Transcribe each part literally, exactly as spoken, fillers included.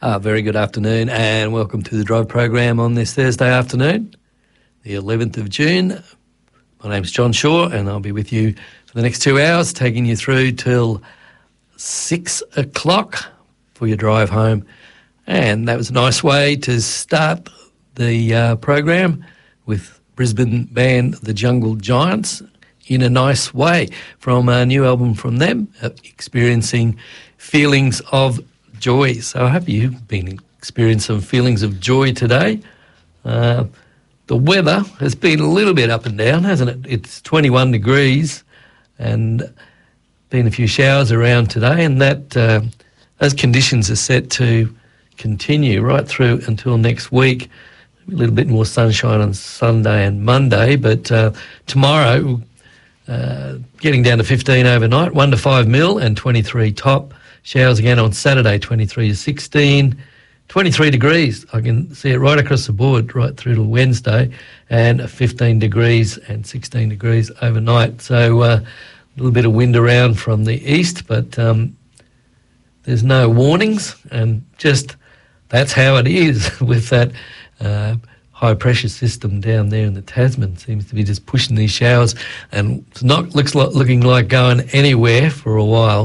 Uh, very good afternoon and welcome to the Drive program on this Thursday afternoon, the eleventh of June. My name's John Shaw and I'll be with you for the next two hours, taking you through till six o'clock for your drive home. And that was a nice way to start the uh, program with Brisbane band The Jungle Giants in a nice way from a new album from them, uh, Experiencing Feelings of Joy. So I hope you've been experiencing some feelings of joy today. Uh, the weather has been a little bit up and down, hasn't it? It's twenty-one degrees and been a few showers around today, and that uh, those conditions are set to continue right through until next week. A little bit more sunshine on Sunday and Monday, but uh, tomorrow uh, getting down to fifteen overnight, one to five mil and twenty-three top. Showers again on Saturday, twenty-three to sixteen, twenty-three degrees. I can see it right across the board, right through to Wednesday, and fifteen degrees and sixteen degrees overnight. So uh, a little bit of wind around from the east, but um, there's no warnings, and just that's how it is with that uh, high pressure system down there in the Tasman. Seems to be just pushing these showers, and it's not looks like, looking like going anywhere for a while.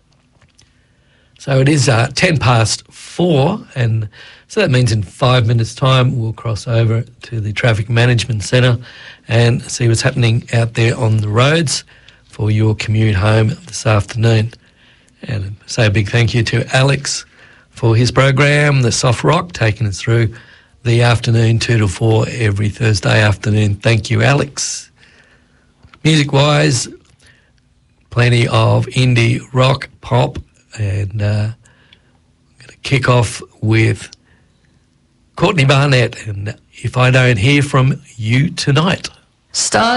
So it is uh, ten past four, and so that means in five minutes' time we'll cross over to the Traffic Management Centre and see what's happening out there on the roads for your commute home this afternoon. And say a big thank you to Alex for his program, The Soft Rock, taking us through the afternoon, two to four every Thursday afternoon. Thank you, Alex. Music-wise, plenty of indie rock, pop, and uh, I'm going to kick off with Courtney Barnett and If I Don't Hear From You Tonight. Start